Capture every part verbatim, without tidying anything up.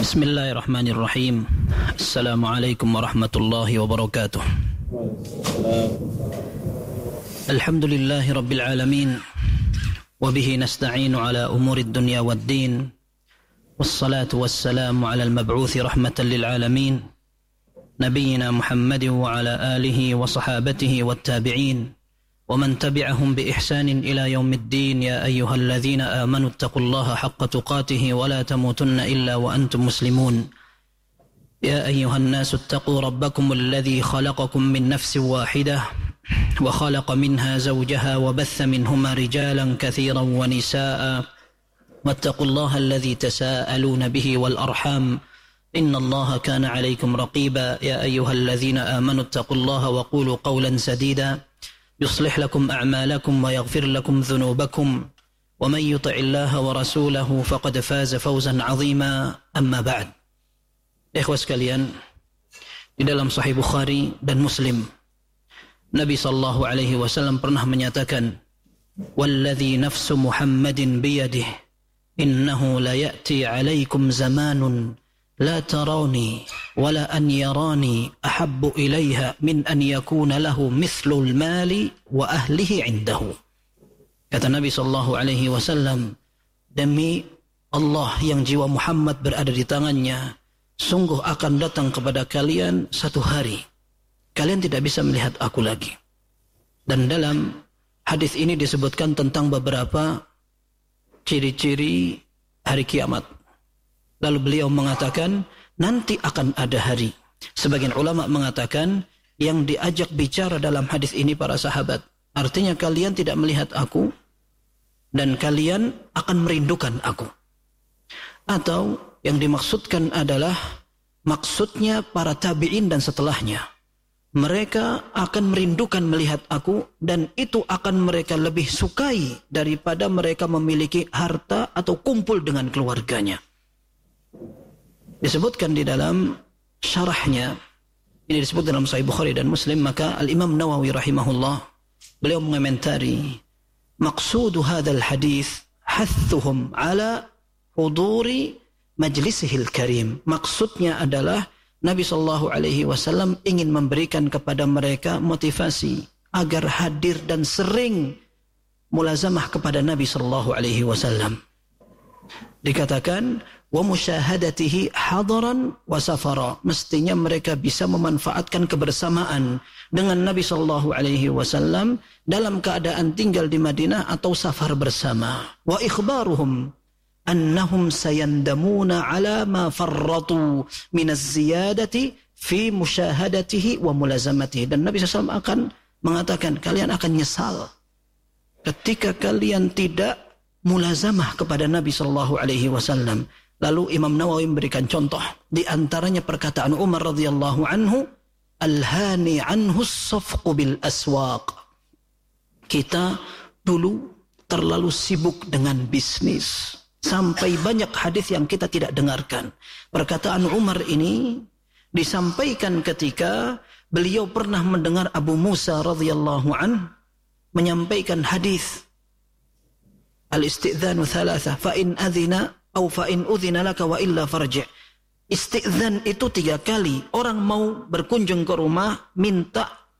Bismillahirrahmanirrahim. Assalamualaikum warahmatullahi wabarakatuh. Alhamdulillahi rabbil alamin. Wabihi nasta'inu ala umurid dunya waddin. Wassalatu wassalamu ala al-mab'uthi rahmatan lil alamin. Nabiyyina Muhammadin wa ala alihi wa sahabatihi wattabi'in. ومن تبعهم بإحسان إلى يوم الدين يا أيها الذين آمنوا اتقوا الله حق تقاته ولا تموتن إلا وأنتم مسلمون يا أيها الناس اتقوا ربكم الذي خلقكم من نفس واحدة وخلق منها زوجها وبث منهما رجالا كثيرا ونساء واتقوا الله الذي تساءلون به والأرحام إن الله كان عليكم رقيبا يا أيها الذين آمنوا اتقوا الله وقولوا قولا سديدا يصلح لكم أعمالكم ويغفر لكم ذنوبكم ومن يطع الله ورسوله فقد فاز فوزا عظيما أما بعد. Ikhwah sekalian, di dalam Sahih Bukhari dan Muslim, Nabi sallallahu alaihi wasallam pernah menyatakan, "Walladzi nafsu Muhammadin biyadihi, innahu la ya'ti 'alaikum zamanun la tarawni wala an yarani ahabbu ilaiha min an yakuna lahu mithlul mali wa ahlihi indahu." Kata Nabi sallallahu alaihi wasallam, demi Allah yang jiwa Muhammad berada di tangannya, sungguh akan datang kepada kalian satu hari kalian tidak bisa melihat aku lagi. Dan dalam hadis ini disebutkan tentang beberapa ciri-ciri hari kiamat. Lalu beliau mengatakan, nanti akan ada hari. Sebagian ulama mengatakan, yang diajak bicara dalam hadis ini para sahabat. Artinya kalian tidak melihat aku, dan kalian akan merindukan aku. Atau yang dimaksudkan adalah, maksudnya para tabi'in dan setelahnya. Mereka akan merindukan melihat aku, dan itu akan mereka lebih sukai daripada mereka memiliki harta atau kumpul dengan keluarganya. Disebutkan di dalam syarahnya, ini disebut dalam Sahih Bukhari dan Muslim, maka Al-Imam Nawawi rahimahullah, beliau mengomentari, maqsudu hadzal hadis hathuhum ala huduri majlisihil karim. Maksudnya adalah Nabi sallallahu alaihi wasallam ingin memberikan kepada mereka motivasi agar hadir dan sering mulazamah kepada Nabi sallallahu alaihi wasallam. Dikatakan wa musyahadatihi hadaran wa safara, mestinya mereka bisa memanfaatkan kebersamaan dengan Nabi sallallahu alaihi wasallam dalam keadaan tinggal di Madinah atau safar bersama. Wa ikhbaruhum annahum sayandamuna ala ma farratu min az-ziyadati fi musyahadatihi wa mulazamatihi. Dan Nabi sallallahu alaihi wasallam akan mengatakan, kalian akan nyesal ketika kalian tidak mulazamah kepada Nabi sallallahu alaihi wasallam. Lalu Imam Nawawi memberikan contoh, di antaranya perkataan Umar radhiyallahu anhu, alhani anhu as-safqu bil aswaq. Kita dulu terlalu sibuk dengan bisnis sampai banyak hadis yang kita tidak dengarkan. Perkataan Umar ini disampaikan ketika beliau pernah mendengar Abu Musa radhiyallahu anhu menyampaikan hadis, al-isti'dzanu thalatha fa in adzina aw fa in udzina laka wa illa farji'. Isti'dzan itu tiga kali. Orang mau berkunjung ke rumah, minta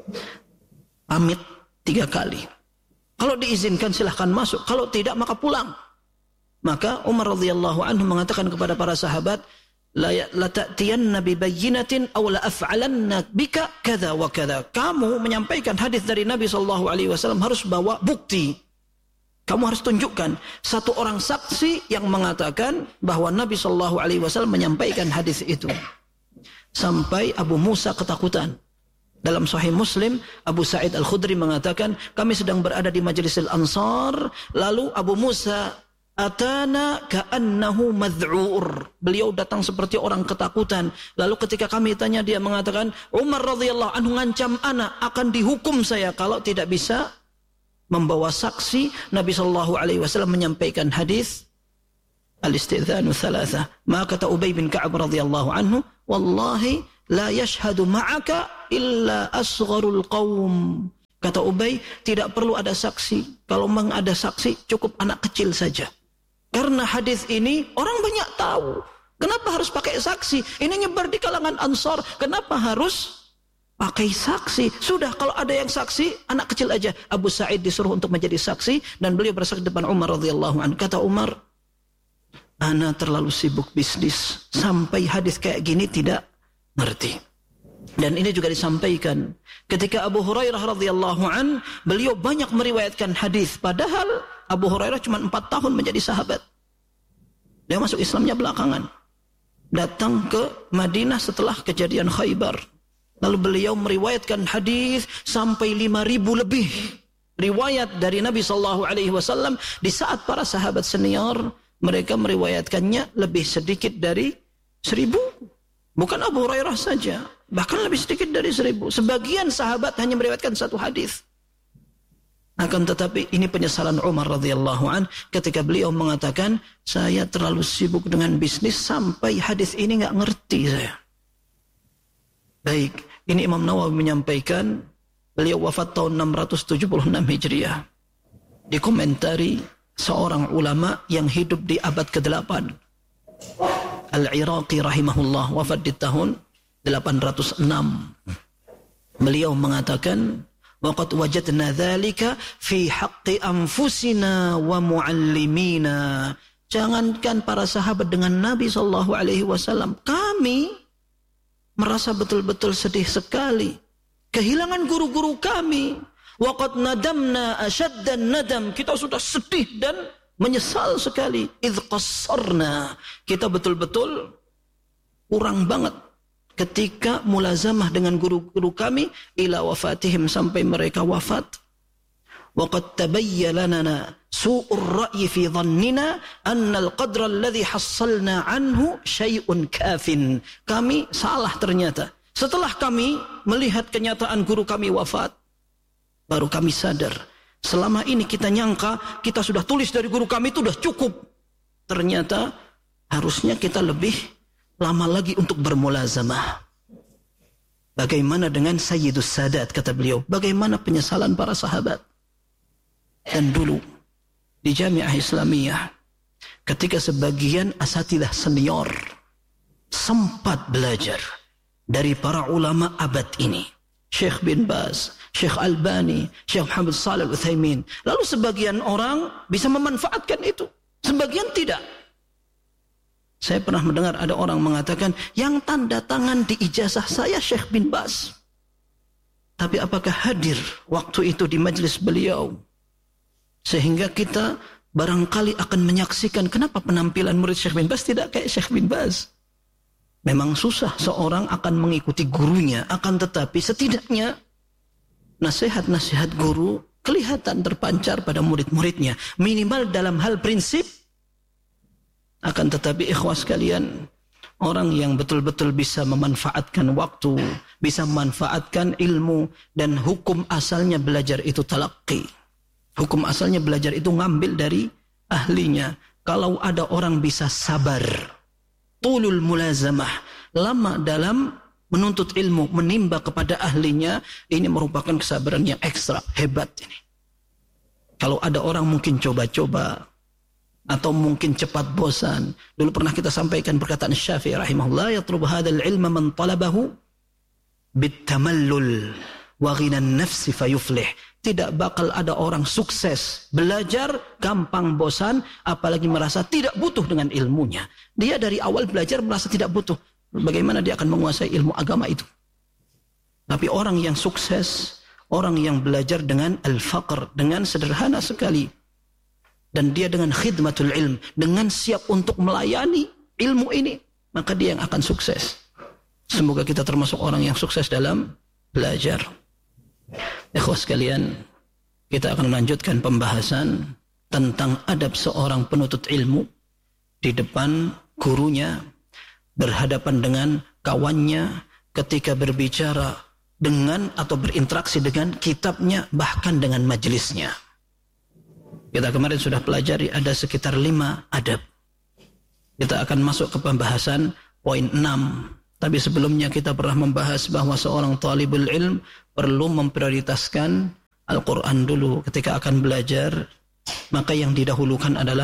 pamit tiga kali. Kalau diizinkan silahkan masuk, kalau tidak maka pulang. Maka Umar radhiyallahu anhu mengatakan kepada para sahabat, la la ta'tiyanna bi bayyinatin aw la af'alanna bika kadza wa kadza. Kamu menyampaikan hadis dari Nabi sallallahu alaihi wasallam harus bawa bukti. Kamu harus tunjukkan satu orang saksi yang mengatakan bahwa Nabi sallallahu alaihi wasallam menyampaikan hadis itu. Sampai Abu Musa ketakutan. Dalam Sahih Muslim, Abu Sa'id Al-Khudri mengatakan, kami sedang berada di Majlis Al-Ansar, lalu Abu Musa atana ka'annahu mad'ur. Beliau datang seperti orang ketakutan. Lalu ketika kami tanya, dia mengatakan, Umar radhiyallahu anhu ngancam anak akan dihukum saya kalau tidak bisa membawa saksi. Nabi sallallahu alaihi wasallam menyampaikan hadis al-istidhanu thalatha. Maka kata Ubay bin Ka'ab radhiyallahu anhu, wallahi la yashhadu ma'aka illa asgharul qaum. Kata Ubay, tidak perlu ada saksi. Kalau memang ada saksi, cukup anak kecil saja. Karena hadis ini orang banyak tahu. Kenapa harus pakai saksi? Ini nyebar di kalangan Ansar. Kenapa harus pakai saksi? Sudah, kalau ada yang saksi, anak kecil aja. Abu Sa'id disuruh untuk menjadi saksi dan beliau bersaksi depan Umar radhiyallahu anhu. Kata Umar, ana terlalu sibuk bisnis sampai hadis kayak gini tidak ngerti. Dan ini juga disampaikan ketika Abu Hurairah radhiyallahu an, beliau banyak meriwayatkan hadis, padahal Abu Hurairah cuma empat tahun menjadi sahabat. Dia masuk Islamnya belakangan. Datang ke Madinah setelah kejadian Khaybar. Lalu beliau meriwayatkan hadis sampai lima ribu lebih riwayat dari Nabi sallallahu alaihi wasallam. Di saat para sahabat senior, mereka meriwayatkannya lebih sedikit dari seribu. Bukan Abu Hurairah saja, bahkan lebih sedikit dari seribu. Sebagian sahabat hanya meriwayatkan satu hadis. Akan tetapi ini penyesalan Umar radhiyallahu an ketika beliau mengatakan, saya terlalu sibuk dengan bisnis sampai hadis ini nggak ngerti saya. Baik, ini Imam Nawawi menyampaikan, beliau wafat tahun enam ratus tujuh puluh enam Hijriah. Dikomentari seorang ulama yang hidup di abad kedelapan. Al-Iraqi rahimahullah, wafat di tahun delapan ratus enam. Beliau mengatakan, waqad wajadna dzalika fi haqqi anfusina wa muallimina. Jangankan para sahabat dengan Nabi sallallahu alaihi wasallam, kami merasa betul-betul sedih sekali kehilangan guru-guru kami. Waqad nadamna ashaddan nadam, kita sudah sedih dan menyesal sekali. Idz qassarna, kita betul-betul kurang banget ketika mulazamah dengan guru-guru kami ila wafatihim, sampai mereka wafat. Waqad tabayyana lana su'ur ra'yi fi dhannina anna al-qadra alladhi hassalna anhu syai'un kafin. Kami salah ternyata. Setelah kami melihat kenyataan guru kami wafat, baru kami sadar, selama ini kita nyangka kita sudah tulis dari guru kami itu sudah cukup. Ternyata harusnya kita lebih lama lagi untuk bermulazamah. Bagaimana dengan Sayyidus Sadat, kata beliau, bagaimana penyesalan para sahabat. Dan dulu di Jamiah Islamiyah, ketika sebagian asatidah senior sempat belajar dari para ulama abad ini, Syekh bin Baz, Syekh Albani, Syekh Muhammad Shalih Al-Utsaimin, lalu sebagian orang bisa memanfaatkan itu, sebagian tidak. Saya pernah mendengar ada orang mengatakan, yang tanda tangan di ijazah saya Syekh bin Baz. Tapi apakah hadir waktu itu di majelis beliau? Sehingga kita barangkali akan menyaksikan kenapa penampilan murid Syekh bin Baz tidak kayak Syekh bin Baz. Memang susah seorang akan mengikuti gurunya, akan tetapi setidaknya nasihat-nasihat guru kelihatan terpancar pada murid-muridnya. Minimal dalam hal prinsip. Akan tetapi ikhwas sekalian, orang yang betul-betul bisa memanfaatkan waktu, bisa memanfaatkan ilmu, dan hukum asalnya belajar itu talaqi. Hukum asalnya belajar itu ngambil dari ahlinya. Kalau ada orang bisa sabar, tulul mulazamah, lama dalam menuntut ilmu, menimba kepada ahlinya, ini merupakan kesabaran yang ekstra, hebat ini. Kalau ada orang mungkin coba-coba, atau mungkin cepat bosan. Dulu pernah kita sampaikan perkataan Syafi'i rahimahullah, yatlub hadzal ilma man talabahu bitamallul wa ghinan nafsi fayuflih. Tidak bakal ada orang sukses belajar gampang bosan, apalagi merasa tidak butuh dengan ilmunya. Dia dari awal belajar merasa tidak butuh. Bagaimana dia akan menguasai ilmu agama itu? Tapi orang yang sukses, orang yang belajar dengan al-faqr, dengan sederhana sekali, dan dia dengan khidmatul ilm, dengan siap untuk melayani ilmu ini, maka dia yang akan sukses. Semoga kita termasuk orang yang sukses dalam belajar. Ikhwas sekalian, kita akan melanjutkan pembahasan tentang adab seorang penuntut ilmu di depan gurunya, berhadapan dengan kawannya, ketika berbicara dengan atau berinteraksi dengan kitabnya, bahkan dengan majelisnya. Kita kemarin sudah pelajari ada sekitar lima adab. Kita akan masuk ke pembahasan poin enam. Tapi sebelumnya kita pernah membahas bahwa seorang talibul ilm perlu memprioritaskan Al-Quran dulu ketika akan belajar. Maka yang didahulukan adalah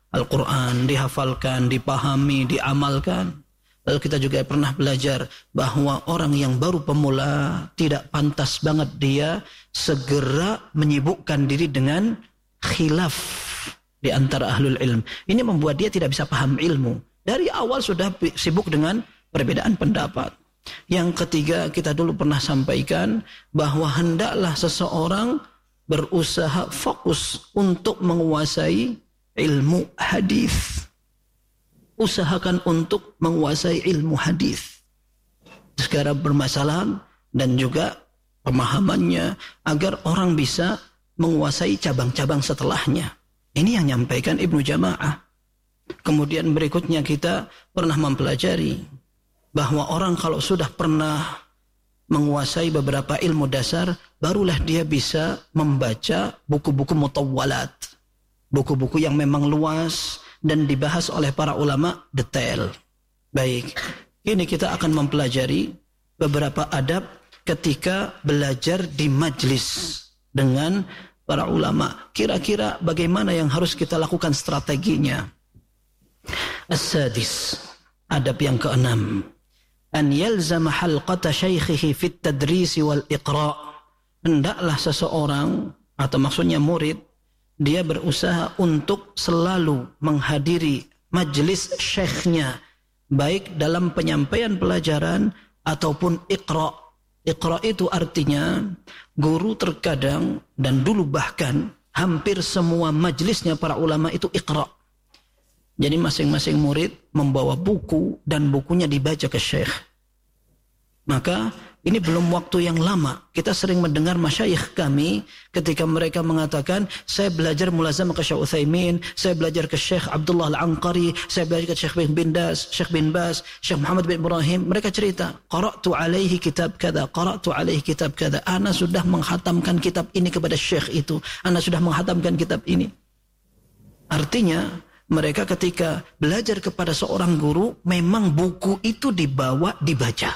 Al-Quran, dihafalkan, dipahami, diamalkan. Lalu kita juga pernah belajar bahwa orang yang baru pemula tidak pantas banget dia segera menyibukkan diri dengan khilaf di antara ahlul ilm. Ini membuat dia tidak bisa paham ilmu. Dari awal sudah sibuk dengan perbedaan pendapat. Yang ketiga, kita dulu pernah sampaikan bahwa hendaklah seseorang berusaha fokus untuk menguasai ilmu hadis. Usahakan untuk menguasai ilmu hadis. Segala permasalahan dan juga pemahamannya agar orang bisa menguasai cabang-cabang setelahnya. Ini yang nyampaikan Ibnu Jamaah. Kemudian berikutnya kita pernah mempelajari bahwa orang kalau sudah pernah menguasai beberapa ilmu dasar, barulah dia bisa membaca buku-buku mutawwalat. Buku-buku yang memang luas dan dibahas oleh para ulama detail. Baik, ini kita akan mempelajari beberapa adab ketika belajar di majlis dengan para ulama. Kira-kira bagaimana yang harus kita lakukan strateginya? As-sadis, adab yang keenam. An yalzama halqata syaikhihi fit tadrisi wal iqra'. Hendaklah seseorang, atau maksudnya murid, dia berusaha untuk selalu menghadiri majlis syekhnya, baik dalam penyampaian pelajaran ataupun iqra'. Iqra' itu artinya guru terkadang dan dulu bahkan hampir semua majlisnya para ulama itu iqra'. Jadi masing-masing murid membawa buku dan bukunya dibaca ke syekh. Maka ini belum waktu yang lama. Kita sering mendengar masyayikh kami ketika mereka mengatakan, saya belajar mulazamah ke Syekh Utsaimin, saya belajar ke Syekh Abdullah Al-Anqari, saya belajar ke Syekh bin Baz, Syekh bin Baz, Syekh Muhammad bin Ibrahim. Mereka cerita, qara'tu alaihi kitab kada, qara'tu alaihi kitab kada. Ana sudah menghatamkan kitab ini kepada syekh itu. Ana sudah menghatamkan kitab ini. Artinya, mereka ketika belajar kepada seorang guru, memang buku itu dibawa, dibaca.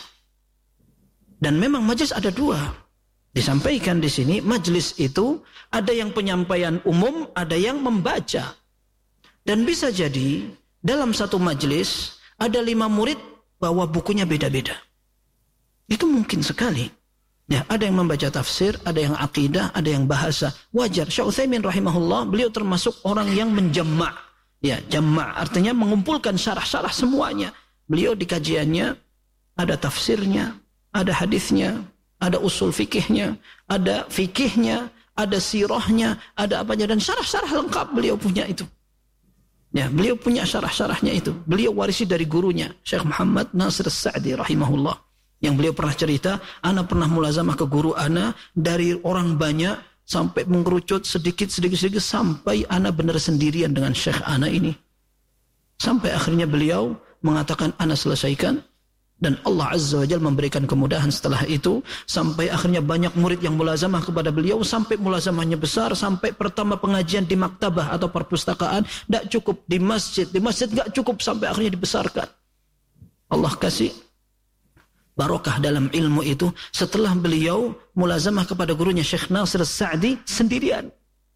Dan memang majlis ada dua. Disampaikan di sini, majlis itu ada yang penyampaian umum, ada yang membaca. Dan bisa jadi dalam satu majlis ada lima murid bawa bukunya beda-beda. Itu mungkin sekali. Ya, ada yang membaca tafsir, ada yang akidah, ada yang bahasa. Wajar. Syekh Utsaimin rahimahullah, beliau termasuk orang yang menjama'. Ya, jama' artinya mengumpulkan syarah-syarah semuanya. Beliau di kajiannya ada tafsirnya, ada hadisnya, ada usul fikihnya, ada fikihnya, ada sirahnya, ada apanya, dan syarah-syarah lengkap beliau punya itu. Ya, beliau punya syarah-syarahnya itu. Beliau warisi dari gurunya, Syekh Muhammad Nasir As-Sa'di rahimahullah. Yang beliau pernah cerita, ana pernah mulazamah ke guru ana dari orang banyak sampai mengerucut sedikit sedikit sedikit sampai ana benar sendirian dengan Syekh ana ini. Sampai akhirnya beliau mengatakan ana selesaikan. Dan Allah Azza wa Jalla memberikan kemudahan setelah itu. Sampai akhirnya banyak murid yang mulazamah kepada beliau. Sampai mulazamahnya besar. Sampai pertama pengajian di maktabah atau perpustakaan. Tidak cukup di masjid. Di masjid tidak cukup. Sampai akhirnya dibesarkan. Allah kasih barokah dalam ilmu itu. Setelah beliau mulazamah kepada gurunya Syekh Nasir As-Sa'di sendirian.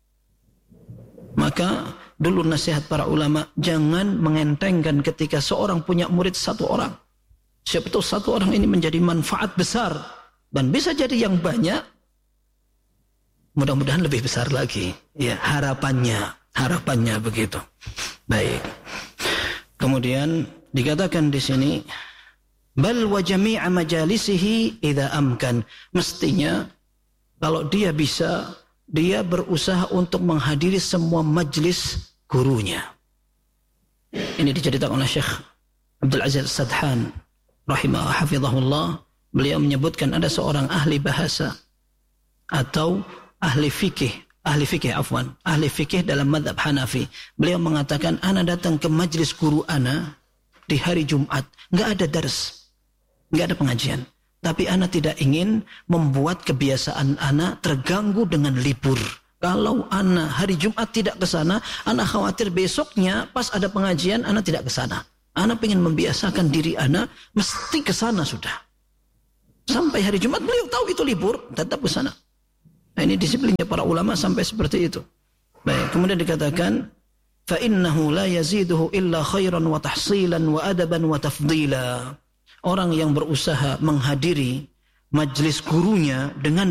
Maka dulu nasihat para ulama. Jangan mengentengkan ketika seorang punya murid satu orang. Siapa tahu satu orang ini menjadi manfaat besar. Dan bisa jadi yang banyak. Mudah-mudahan lebih besar lagi. Ya, harapannya. Harapannya begitu. Baik. Kemudian dikatakan di sini. Bal wa jami'a majalisihi idza amkan. Mestinya kalau dia bisa, dia berusaha untuk menghadiri semua majlis gurunya. Ini diceritakan oleh Syekh Abdul Aziz Sadhan rahimah hafizahullah. Beliau menyebutkan ada seorang ahli bahasa atau ahli fikih, ahli fikih afwan, ahli fikih dalam mazhab Hanafi. Beliau mengatakan, ana datang ke majlis guru ana di hari Jumat, enggak ada dars, enggak ada pengajian. Tapi ana tidak ingin membuat kebiasaan ana terganggu dengan libur. Kalau ana hari Jumat tidak ke sana, ana khawatir besoknya pas ada pengajian ana tidak ke sana. Ana ingin membiasakan diri ana mesti ke sana sudah. Sampai hari Jumat beliau tahu itu libur, tetap ke sana. Nah, ini disiplinnya para ulama sampai seperti itu. Baik, kemudian dikatakan فَإِنَّهُ لَا يَزِيدُهُ إِلَّا خَيْرًا وَتَحْصِيلًا وَأَدَبًا وَتَفْضِيلًا. Orang yang berusaha menghadiri majlis gurunya dengan